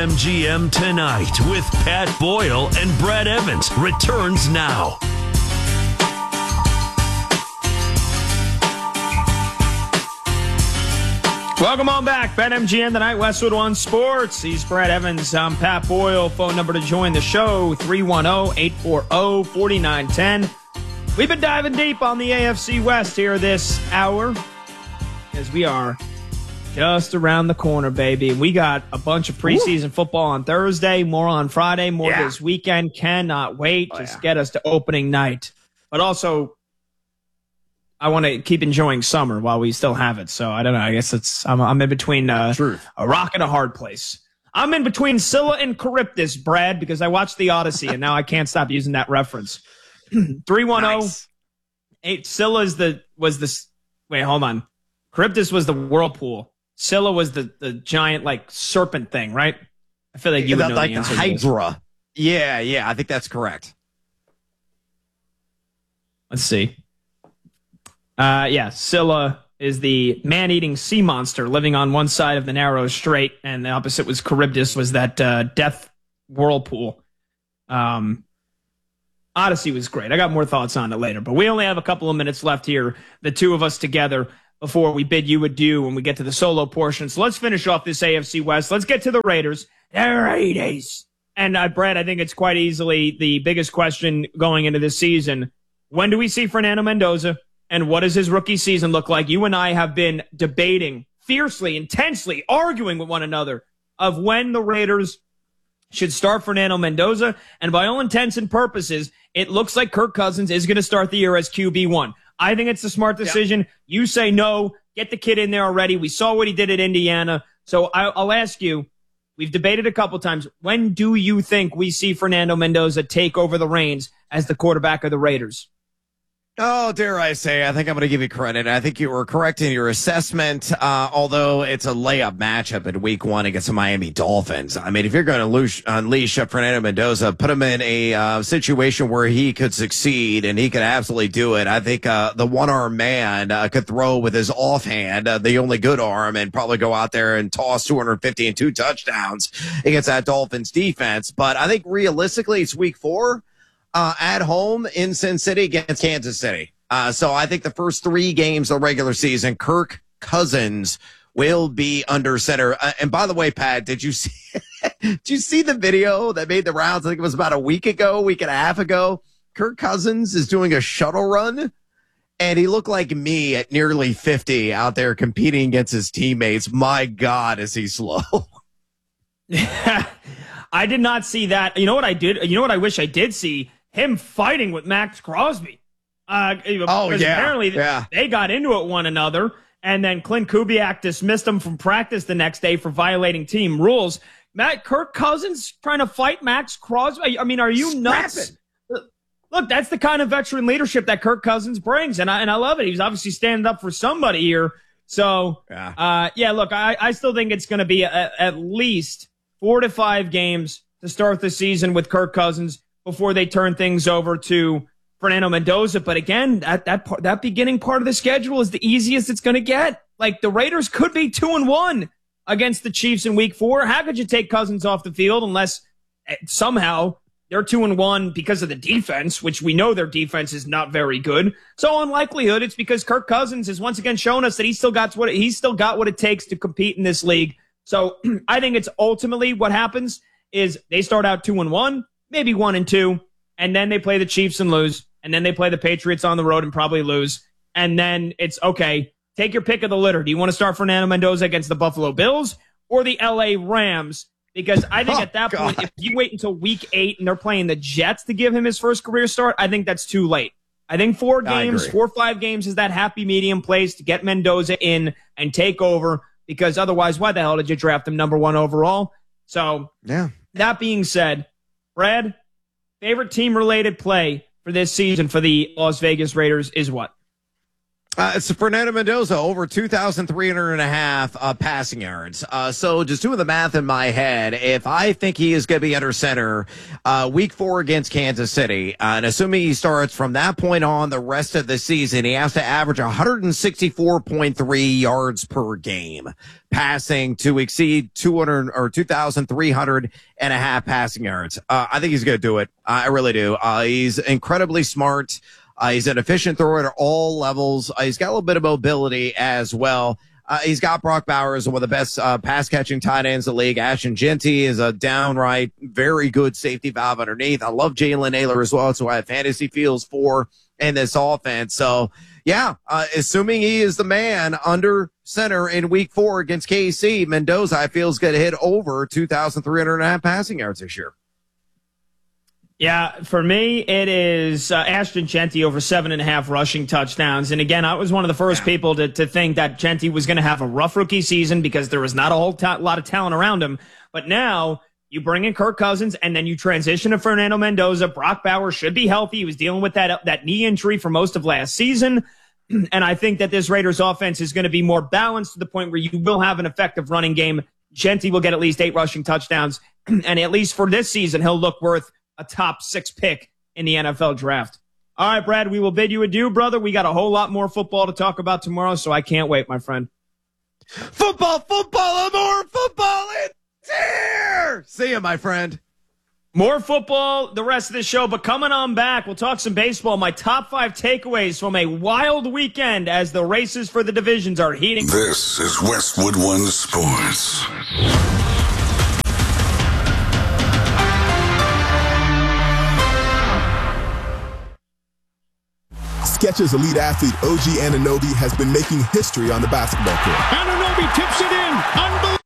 BetMGM Tonight with Pat Boyle and Brad Evans returns now. Welcome on back. BetMGM Tonight, Westwood One Sports. He's Brad Evans. I'm Pat Boyle. Phone number to join the show, 310-840-4910. We've been diving deep on the AFC West here this hour as we are just around the corner, baby. We got a bunch of preseason football on Thursday, more on Friday, more this weekend. Cannot wait. Just get us to opening night. But also, I want to keep enjoying summer while we still have it. So I don't know. I guess I'm in between a rock and a hard place. I'm in between Scylla and Charybdis, Brad, because I watched the Odyssey and now I can't stop using that reference. 310-8. Scylla wait, hold on. Charybdis was the whirlpool. Scylla was the giant like serpent thing, right? I feel like you would know the answer. Hydra. Yeah, I think that's correct. Let's see. Scylla is the man-eating sea monster living on one side of the narrow strait, and the opposite was Charybdis, was that death whirlpool. Odyssey was great. I got more thoughts on it later, but we only have a couple of minutes left here, the two of us together, before we bid you adieu when we get to the solo portion. So let's finish off this AFC West. Let's get to the Raiders. The Raiders. And Brad, I think it's quite easily the biggest question going into this season. When do we see Fernando Mendoza? And what does his rookie season look like? You and I have been debating fiercely, intensely, arguing with one another of when the Raiders should start Fernando Mendoza. And by all intents and purposes, it looks like Kirk Cousins is going to start the year as QB1. I think it's a smart decision. Yep. You say no. Get the kid in there already. We saw what he did at Indiana. So I'll ask you, we've debated a couple times, when do you think we see Fernando Mendoza take over the reins as the quarterback of the Raiders? Oh, dare I say, I think I'm going to give you credit. I think you were correct in your assessment, although it's a layup matchup in week 1 against the Miami Dolphins. I mean, if you're going to unleash Fernando Mendoza, put him in a situation where he could succeed and he could absolutely do it. I think the one-arm man could throw with his offhand, the only good arm, and probably go out there and toss 250 and 2 touchdowns against that Dolphins defense. But I think realistically, it's week 4. At home in Sin City against Kansas City. So I think the first 3 games of the regular season, Kirk Cousins will be under center. And by the way, Pat, did you see the video that made the rounds? I think it was about a week and a half ago. Kirk Cousins is doing a shuttle run, and he looked like me at nearly 50 out there competing against his teammates. My God, is he slow? I did not see that. You know what I did? You know what I wish I did see? Him fighting with Max Crosby. Apparently they got into it one another, and then Clint Kubiak dismissed him from practice the next day for violating team rules. Kirk Cousins trying to fight Max Crosby? I mean, are you nuts? Look, that's the kind of veteran leadership that Kirk Cousins brings, and I love it. He's obviously standing up for somebody here. So, look, I still think it's going to be at least 4 to 5 games to start the season with Kirk Cousins before they turn things over to Fernando Mendoza. But again, that beginning part of the schedule is the easiest it's going to get. Like, the Raiders could be 2-1 against the Chiefs in week 4. How could you take Cousins off the field unless somehow they're 2-1 because of the defense, which we know their defense is not very good. So in likelihood, it's because Kirk Cousins has once again shown us that he's still got what it takes to compete in this league. So I think it's ultimately what happens is they start out 2-1, maybe 1-2, and then they play the Chiefs and lose, and then they play the Patriots on the road and probably lose. And then it's, okay, take your pick of the litter. Do you want to start Fernando Mendoza against the Buffalo Bills or the LA Rams? Because I think at that point, if you wait until week 8 and they're playing the Jets to give him his first career start, I think that's too late. I think 4 or 5 games is that happy medium place to get Mendoza in and take over, because otherwise, why the hell did you draft him number 1 overall? So, that being said, Brad, favorite team-related play for this season for the Las Vegas Raiders is what? It's Fernando Mendoza, over 2,300.5 passing yards. So just doing the math in my head, if I think he is going to be under center week 4 against Kansas City, and assuming he starts from that point on the rest of the season, he has to average 164.3 yards per game, passing to exceed 2,300.5 passing yards. I think he's going to do it. I really do. He's incredibly smart. He's an efficient thrower at all levels. He's got a little bit of mobility as well. He's got Brock Bowers, one of the best pass-catching tight ends in the league. Ashton Jeanty is a downright very good safety valve underneath. I love Jalen Naylor as well. That's who I have fantasy feels for in this offense. So, yeah, assuming he is the man under center in week 4 against KC, Mendoza, I feel, is going to hit over 2,300.5 passing yards this year. Yeah, for me, it is Ashton Jeanty over 7.5 rushing touchdowns. And again, I was one of the first people to think that Jeanty was going to have a rough rookie season because there was not a whole lot of talent around him. But now you bring in Kirk Cousins and then you transition to Fernando Mendoza. Brock Bowers should be healthy. He was dealing with that knee injury for most of last season. And I think that this Raiders offense is going to be more balanced to the point where you will have an effective running game. Jeanty will get at least 8 rushing touchdowns. And at least for this season, he'll look worth a top 6 pick in the NFL draft. All right, Brad, we will bid you adieu, brother. We got a whole lot more football to talk about tomorrow, so I can't wait, my friend. Football, more football, it's here! See you, my friend. More football the rest of the show, but coming on back, we'll talk some baseball. My top 5 takeaways from a wild weekend as the races for the divisions are heating. This is Westwood One Sports. Skechers elite athlete OG Anunoby has been making history on the basketball court. Anunoby tips it in. Unbelievable.